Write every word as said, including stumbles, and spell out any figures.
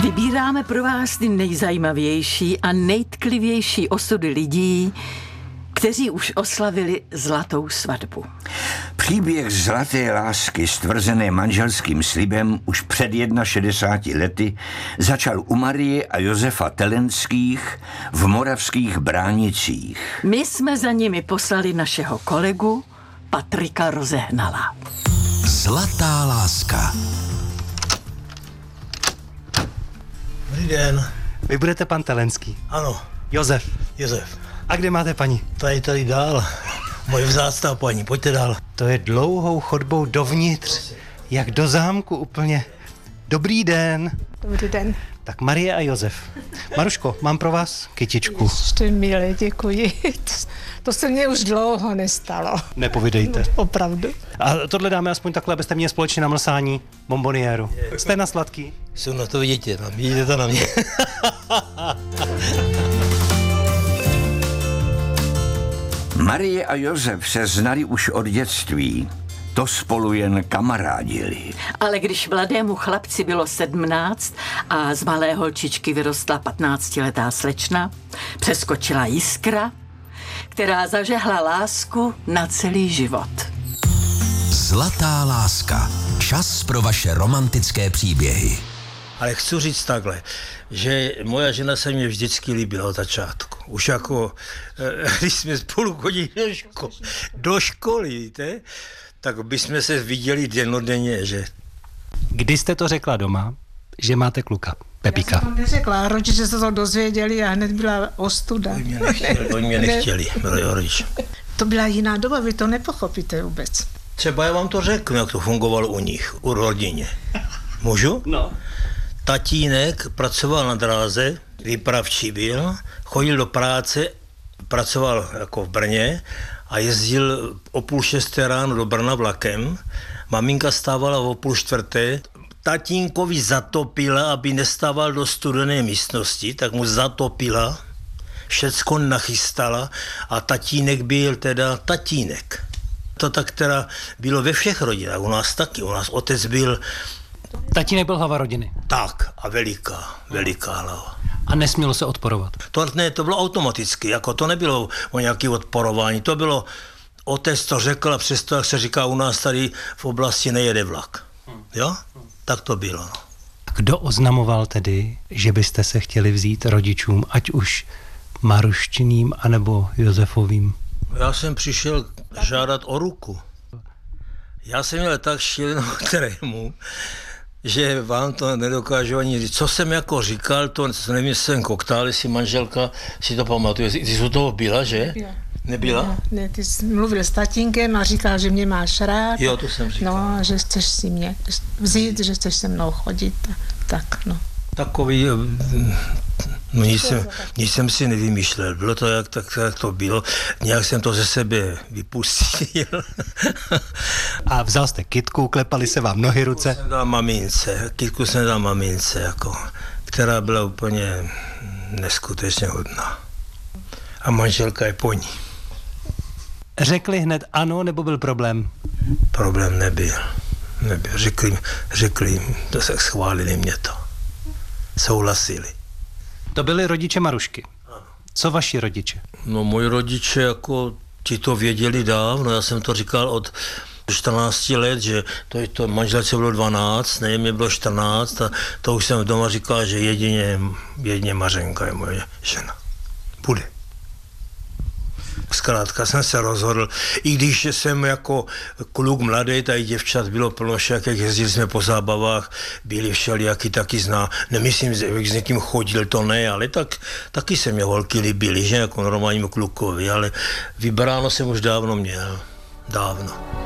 Vybíráme pro vás ty nejzajímavější a nejtklivější osudy lidí, kteří už oslavili zlatou svatbu. Příběh zlaté lásky stvrzené manželským slibem už před šedesáti jedna lety začal u Marie a Josefa Telenských v moravských Bránicích. My jsme za nimi poslali našeho kolegu Patrika Rozehnala. Zlatá láska. Dobrý den. Vy budete pan Telenský. Ano. Josef. Josef. A kde máte paní? Tady, tady dál. Moje vzácná paní, pojďte dál. To je dlouhou chodbou dovnitř, jak do zámku úplně. Dobrý den. Dobrý den. Tak Marie a Josef. Maruško, mám pro vás kytičku. Ještě milé, děkuji. To se mně už dlouho nestalo. Nepovídejte. Opravdu. A tohle dáme aspoň takhle, abyste měli společně na mlsání bomboniéru. Jste na sladký? Jsou na to vidíte, no, vidíte to na mě. Marie a Josef se znali už od dětství. To spolu jen kamarádili. Ale když mladému chlapci bylo sedmnáct a z malé holčičky vyrostla patnáctiletá slečna, přeskočila jiskra, která zažehla lásku na celý život. Zlatá láska. Čas pro vaše romantické příběhy. Ale chci říct takhle, že moja žena se mě vždycky líbila od začátku. Už jako, když jsme spolu chodili do školy, do školy, víte, tak bychom se viděli dennodenně, že... Kdy jste to řekla doma, že máte kluka, Pepíka? Já jsem to neřekla, rodiče se to dozvěděli a hned byla ostuda. Oni mě nechtěli, oni mě nechtěli, byli rodiče. To byla jiná doba, vy to nepochopíte vůbec. Třeba já vám to řeknu, jak to fungovalo u nich, u rodině. Můžu? No. Tatínek pracoval na dráze, výpravčí byl, chodil do práce, pracoval jako v Brně a jezdil o půl šesté ráno do Brna vlakem. Maminka stávala o půl čtvrté. Tatínkovi zatopila, aby nestával do studené místnosti, tak mu zatopila, všecko nachystala a tatínek byl teda tatínek. To tak teda bylo ve všech rodinách, u nás taky, u nás otec byl... Tatínek byl hlava rodiny. Tak a veliká, veliká hlava. A nesmělo se odporovat. To ne, to bylo automaticky, jako to nebylo o nějaké odporování, to bylo, otec to řekl a přesto, jak se říká u nás tady v oblasti nejede vlak. Jo? Tak to bylo. No. Kdo oznamoval tedy, že byste se chtěli vzít rodičům, ať už Maruščiným, anebo Josefovým? Já jsem přišel žádat o ruku. Já jsem měl tak šílenou trému, že vám to nedokážu ani říct. Co jsem jako říkal, to nevím, jsem koktál, jestli manželka si to pamatuje. Ty jsi u toho byla, že? Jo. Nebyla? Jo, ne, ty jsi mluvil s tatínkem a říkal, že mě máš rád. Jo, to jsem říkal. No, že chceš si mě vzít, že chceš se mnou chodit. Tak, no. Takový, no nic jsem, nic jsem si nevymýšlel. Bylo to, jak, tak, jak to bylo. Nějak jsem to ze sebe vypustil. A vzal jste kytku, klepali se vám nohy, ruce? Kytku jsem dal mamince, kytku jsem dal mamince, jako, která byla úplně neskutečně hodná. A manželka je po ní. Řekli hned ano, nebo byl problém? Problém nebyl. nebyl. Řekli, řekli, to se schválili mě to. Souhlasili. To byli rodiče Marušky. Co vaši rodiče? No moji rodiče jako ti to věděli dávno, já jsem to říkal od čtrnácti let, že to, to manželce bylo dvanáct, nevím, mě bylo čtrnáct a to už jsem doma říkal, že jedině, jedině Mařenka je moje žena. Bude. Zkrátka jsem se rozhodl, i když jsem jako kluk mladý, tady děvčat bylo plno však, jak jezdili jsme po zábavách, byli všelijaký taky zná, nemyslím, že s někým chodil, to ne, ale tak, taky se mě holky líbily, že jako normálnímu klukovi, ale vybráno jsem už dávno měl, dávno.